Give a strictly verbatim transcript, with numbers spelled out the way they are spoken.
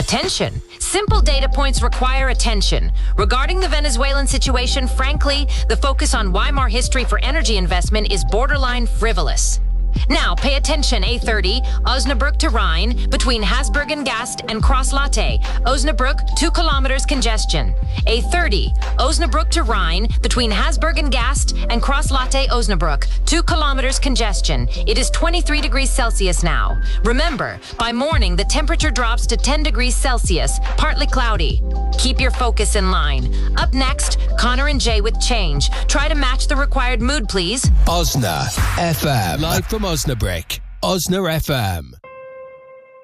Attention. Simple data points require attention. Regarding the Venezuelan situation, frankly, the focus on Weimar history for energy investment is borderline frivolous. Now, pay attention, A thirty, Osnabrück to Rhein, between Hasbergen-Gast and Cross-Latte. Osnabrück, two kilometers congestion. A thirty, Osnabrück to Rhein, between Hasbergen-Gast and Cross-Latte, Osnabrück, two kilometers congestion. It is twenty-three degrees Celsius now. Remember, by morning, the temperature drops to ten degrees Celsius, partly cloudy. Keep your focus in line. Up next, Connor and Jay with Change. Try to match the required mood, please. Osna F M. Live from Osnabrück. Osna F M.